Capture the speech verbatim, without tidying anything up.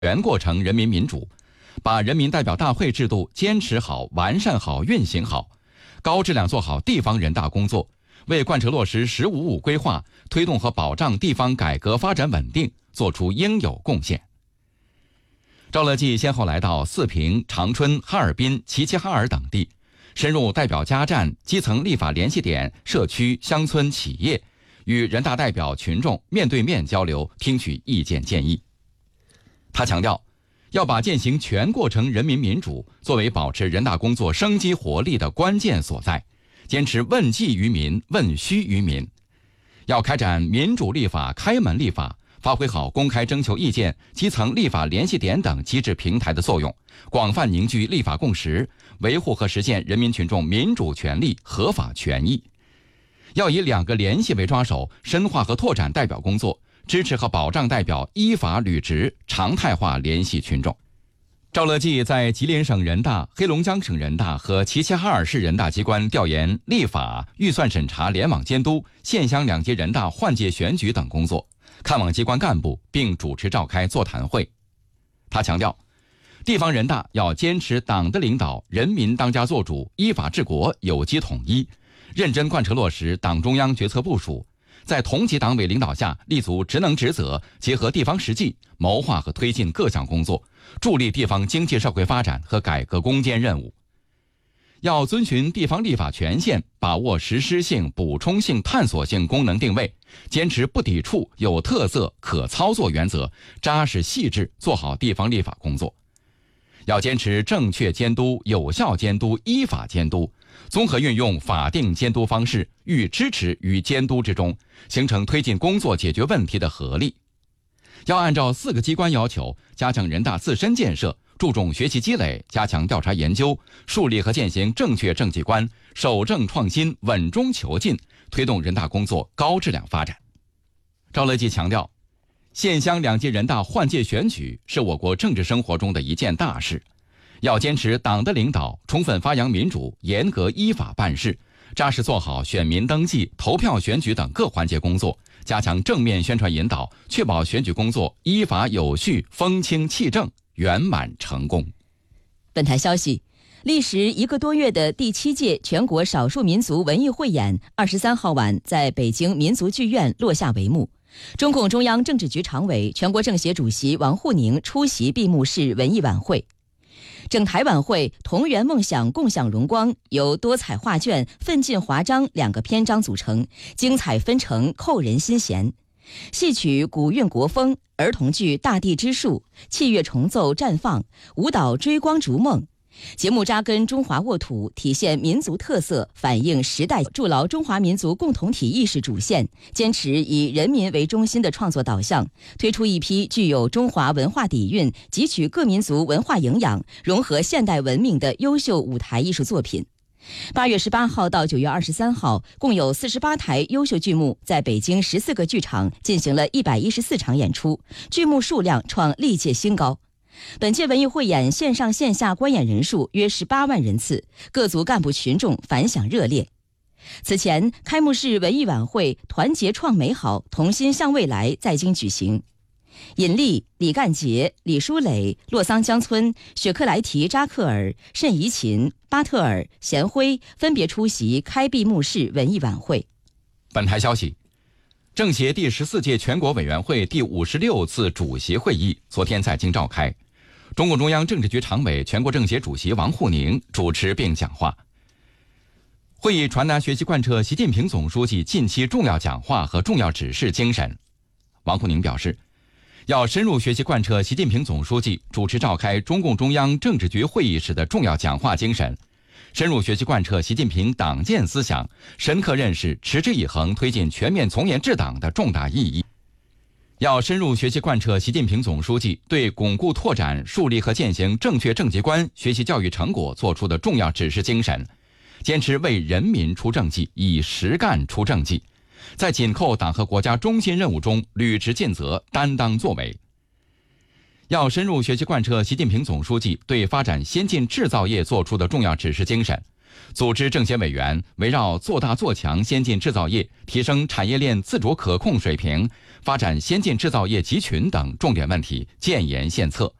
全过程人民民主，把人民代表大会制度坚持好、完善好、运行好，高质量做好地方人大工作，为贯彻落实“十五五”规划，推动和保障地方改革发展稳定做出应有贡献。赵乐际先后来到四平、长春、哈尔滨、齐齐哈尔等地，深入代表家站、基层立法联系点、社区、乡村、企业，与人大代表群众面对面交流，听取意见建议。他强调，要把践行全过程人民民主作为保持人大工作生机活力的关键所在，坚持问计于民、问需于民。要开展民主立法、开门立法，发挥好公开征求意见、基层立法联系点等机制平台的作用，广泛凝聚立法共识，维护和实现人民群众民主权利、合法权益。要以两个联系为抓手，深化和拓展代表工作，支持和保障代表依法履职，常态化联系群众。赵乐际在吉林省人大、黑龙江省人大和齐齐哈尔市人大机关调研立法、预算审查联网监督、县乡两级人大换届选举等工作，看望机关干部，并主持召开座谈会。他强调，地方人大要坚持党的领导、人民当家作主、依法治国、有机统一，认真贯彻落实党中央决策部署，在同级党委领导下立足职能职责，结合地方实际，谋划和推进各项工作，助力地方经济社会发展和改革攻坚任务。要遵循地方立法权限，把握实施性、补充性、探索性功能定位，坚持不抵触、有特色、可操作原则，扎实细致做好地方立法工作。要坚持正确监督、有效监督、依法监督，综合运用法定监督方式，寓支持与监督之中，形成推进工作解决问题的合力。要按照四个机关要求，加强人大自身建设，注重学习积累，加强调查研究，树立和践行正确政绩观，守正创新，稳中求进，推动人大工作高质量发展。赵乐际强调，县乡两级人大换届选举是我国政治生活中的一件大事，要坚持党的领导，充分发扬民主，严格依法办事，扎实做好选民登记、投票选举等各环节工作，加强正面宣传引导，确保选举工作依法有序、风清气正、圆满成功。 本台消息，历时一个多月的第七届全国少数民族文艺汇演，二十三号晚在北京民族剧院落下帷幕。中共中央政治局常委、全国政协主席王沪宁出席闭幕式文艺晚会。整台晚会同圆梦想，共享荣光由多彩画卷、奋进华章两个篇章组成，精彩纷呈，扣人心弦。戏曲古韵国风，儿童剧大地之树，器乐重奏绽放，舞蹈追光逐梦。节目扎根中华沃土，体现民族特色，反映时代，筑牢中华民族共同体意识主线，坚持以人民为中心的创作导向，推出一批具有中华文化底蕴、汲取各民族文化营养、融合现代文明的优秀舞台艺术作品。八月十八号到九月二十三号，共有四十八台优秀剧目在北京十四个剧场进行了一百一十四场演出，剧目数量创历届新高。本届文艺汇演线上线下观演人数约十八万人次，各族干部群众反响热烈。此前，开幕式文艺晚会团结创美好，同心向未来在京举行。尹力、李干杰、李书磊、洛桑江村、雪克莱提扎克尔、慎怡琴、巴特尔、贤辉分别出席开闭幕式文艺晚会。 本台消息，政协第十四届全国委员会第五十六次主席会议昨天在京召开，中共中央政治局常委、全国政协主席王沪宁主持并讲话。会议传达学习贯彻习近平总书记近期重要讲话和重要指示精神。王沪宁表示，要深入学习贯彻习近平总书记主持召开中共中央政治局会议时的重要讲话精神，深入学习贯彻习近平党建思想，深刻认识持之以恒推进全面从严治党的重大意义。要深入学习贯彻习近平总书记对巩固拓展、树立和践行正确政绩观学习教育成果作出的重要指示精神，坚持为人民出政绩，以实干出政绩，在紧扣党和国家中心任务中履职尽责、担当作为。要深入学习贯彻习近平总书记对发展先进制造业作出的重要指示精神， 组织政协委员围绕做大做强先进制造业、提升产业链自主可控水平、发展先进制造业集群等重点问题建言献策。